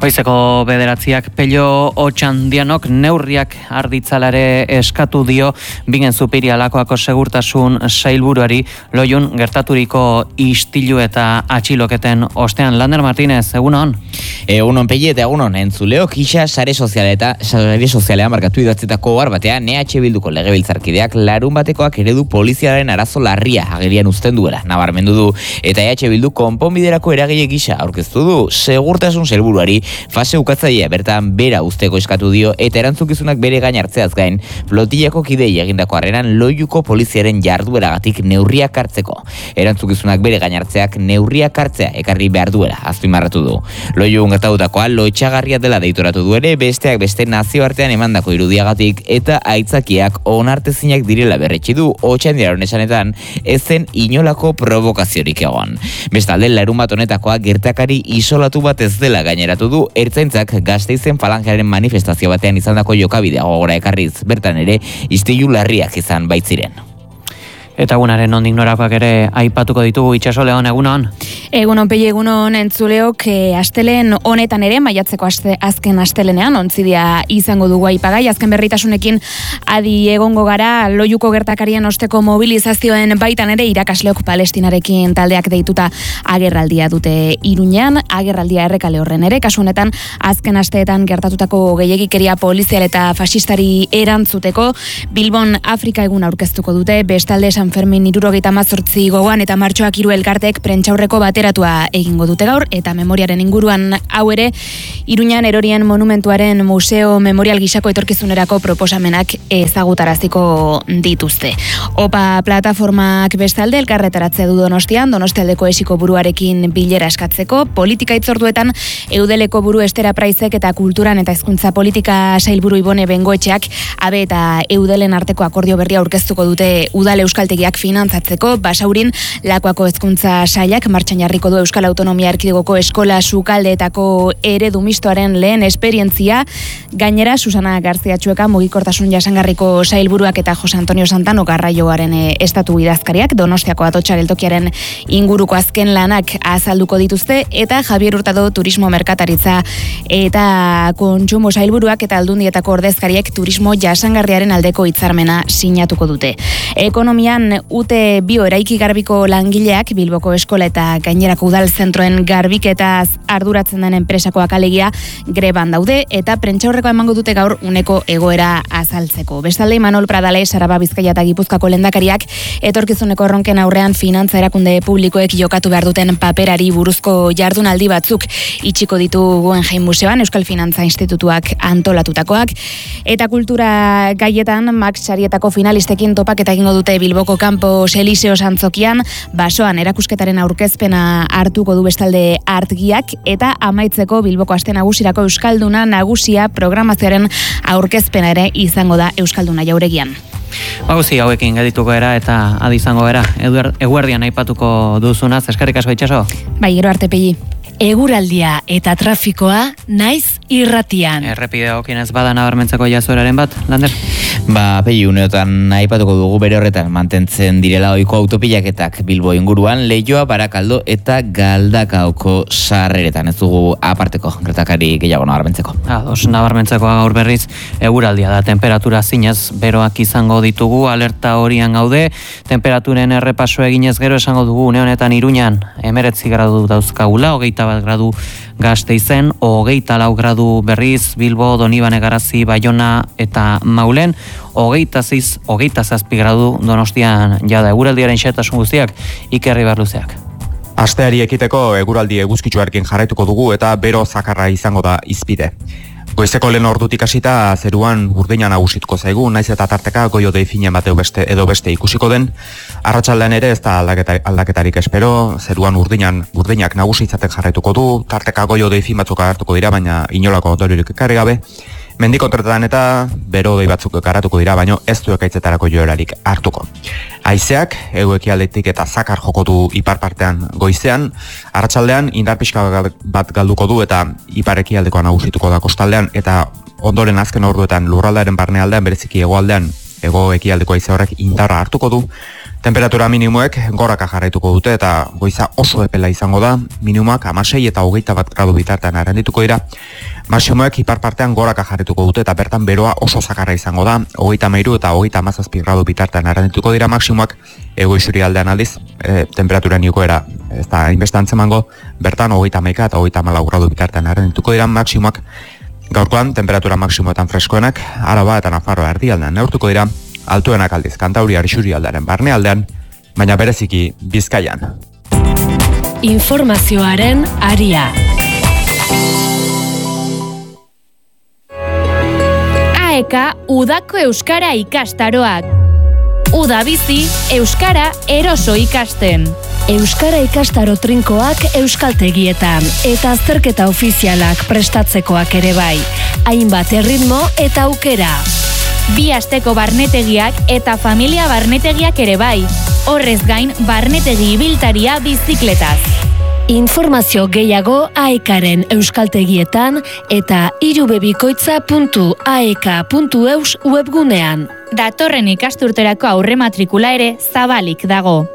Goizeko 9:00 Pello Otxandianok neurriak arditzalare eskatu dio Bingen Zupirialakoako segurtasun sailburuari Loiun gertaturiko istilu eta atxiloketen ostean. Lander Martínez, egunon? Egunon Pello eta egunon entzuleok isa sare sozialean markatu idatzetako ohar batean EH Bilduko legebiltzarkideak larun batekoak eredu poliziaren arazo larria agerian uzten duela nabarmendu du eta EH Bildu konponbiderako eragile gisa aurkeztu du segurtasun sailburuari fase ukatzailea bertan bera uzteko eskatu dio eta erantzukizunak bere gain hartzeaz gain flotillako kidei egindako harreran Loiuko poliziaren jardueragatik neurriak hartzeko. Erantzukizunak bere gain hartzeak neurriak hartzea ekarri behar duela azpimarratu du. Loiun gertatutakoa lotsagarria dela deitoratu du ere besteak beste nazioartean emandako irudiagatik eta aitzakiak onartezinak direla berretsi du Otxandiaron esanetan ez zen inolako provokaziorik egon. Bestalde larunbat honetakoa gertakari isolatu bat ez dela gaineratu du Ertzaintzak Gasteizen falangearen manifestazio batean izandako jokabidea gogora ekarriz bertan ere istilu larriak izan baitziren. Eta egunaren nondik norakoak ere aipatuko ditugu. Itxaso Leon, egunon? Egunon Pello, egunon entzuleok, astelen honetan ere, maiatzeko azken astelenean, ontzidia izango dugu aipagai, azken berritasunekin adi egongo gara, Loiuko gertakarien osteko mobilizazioen baitan ere, irakasleok Palestinarekin taldeak deituta agerraldia dute Iruñean, agerraldia Errekale Horren ere, kasu honetan, azken asteetan gertatutako gehiegikeria polizial eta fasistari erantzuteko, Bilbon Afrika egun aurkeztuko dute, bestalde San Fermin 78 gogoan eta martxoak 3 elkartek prentsaurreko bateratua egingo dute gaur eta memoriaren inguruan hau ere Iruñan erorien monumentuaren museo memorial gisako etorkizunerako proposamenak ezagutaraziko dituzte. OPA plataformak bestalde elkarretaratzea du Donostialdeko esiko buruarekin bilera eskatzeko, politika hitzorduetan Eudeleko buru Estera Praizek eta kulturan eta hezkuntza politika sailburu Ibone Bengoetxeak abe eta Eudelen arteko akordio berria aurkeztuko dute udal euskaltegiak finantzatzeko. Basaurin Lakuako hezkuntza sailak martxan jarriko du Euskal Autonomia Erkidegoko eskola sukaldeetako eredu mistoaren lehen esperientzia. Gainera Susana Garzia Txueka mugikortasun jasangarriko sailburuak eta Jose Antonio Santano Garraioaren estatu idazkariak Donostiako Atotxa geltokiaren inguruko azken lanak azalduko dituzte eta Javier Hurtado turismo merkataritza eta kontsumo sailburuak eta aldundietako ordezkariek turismo jasangarriaren aldeko hitzarmena sinatuko dute. Ekonomian UTE bio eraiki garbiko langileak Bilboko eskola eta gainerako udal zentroen garbiketaz arduratzen den enpresakoak alegia greban daude eta prentsaurrekoa emango dute gaur uneko egoera azaltzeko. Bestalde Imanol Pradales, Araba Bizkaia eta Gipuzkoako lehendakariak etorkizuneko erronken aurrean finantza erakunde publikoek jokatu behar duten paperari buruzko jardunaldi batzuk itxiko ditu Guggenheim Museoan Euskal Finantza Institutuak antolatutakoak eta kultura gaietan Max Sarietako finalistekin topaketa egingo dute Bilboko Kampo Eliseo Santzokian, basoan erakusketaren aurkezpena hartuko du bestalde artgiak eta amaitzeko Bilboko aste nagusirako Euskalduna nagusia programazioaren aurkezpena ere izango da Euskalduna jauregian. Baguzi hauekin gedituko era eta adi izango era. Eguerdian aipatuko duzunaz, eskerrik asko Itxaso. Bai, gero arte Pelli. Eguraldia eta trafikoa naiz irratian. Errepidea okinez bada nabarmentzeko jazueraren bat, Lander? Pello, uneotan aipatuko dugu bere horretan mantentzen direla ohiko autopilaketak Bilbo inguruan, Leioa, Barakaldo eta Galdakaoko sarreretan. Ez dugu aparteko gertakari gehiago nabarmentzeko. Nabarmentzeko gaur berriz eguraldia da, temperatura zinez beroak izango ditugu, alerta horian gaude, temperaturen errepaso eginez gero esango dugu une honetan Iruñan 19 gradu dauzkagula, 21 gradu Gasteizen, 24 gradu berriz Bilbo, Donibane, Garazi, Baiona eta Maulen, 26, 27 gradu Donostian jada. Eguraldiaren xehetasun guztiak Iker Ibarluzeak. Asteari ekiteko eguraldi eguzkitsuarekin jarraituko dugu eta bero zakarra izango da izpide. Goizeko lehen ordutik hasita zeruan urdina nagusituko zaigu, naiz eta tarteka goio-hodei finen bat edo beste ikusiko den. Arratsaldean ere ez da aldaketarik espero, zeruan urdinak nagusitzaten jarraituko du, tarteka goio-hodei fin batzuk agertuko dira, baina inolako ondoriorik ekarri gabe. Mendikontretan eta bero-hodei batzuk garatuko dira, baina ez du ekaitzetarako joerarik hartuko. Haizeak, hego-ekialdetik eta zakar joko du ipar partean goizean, arratsaldean indar pixka bat galduko du eta ipar-ekialdekoa nagusituko da kostaldean, eta ondoren azken orduetan lurraldearen barnealdean, bereziki hegoaldean, hego-ekialdeko haize horrek indarra hartuko du, Temperatura minimoek goraka jarraituko dute eta goiza oso epela izango da, minimoak 16 eta 21 gradu bitartean arendituko dira. Maximoek ipar partean goraka jarraituko dute eta bertan beroa oso zakarra izango da, 33 eta 37 gradu bitartean arendituko dira maximoak. Ego isurialdean aldiz, temperatura niokoera ez da inbeste antzemango, bertan 31 eta 34 gradu bitartean arendituko dira maximoak. Gaurkoan, temperatura maximoetan freskoenak, Araba eta Nafarroa erdialdean neurtuko dira, altuenak aldiz Kantauriar isurialdearen barnealdean, baina bereziki Bizkaian. Informazioaren aria. AEK udako euskara ikastaroak. Uda bizi, euskara eroso ikasten. Euskara ikastaro trinkoak euskaltegietan eta azterketa ofizialak prestatzekoak ere bai. Hainbat erritmo eta aukera. 2 asteko barnetegiak eta familia barnetegiak ere bai. Horrez gain, barnetegi ibiltaria bizikletaz. Informazio gehiago AEKaren euskaltegietan eta irubebikoitza.aek.eus webgunean. Datorren ikasturterako aurrematrikula ere zabalik dago.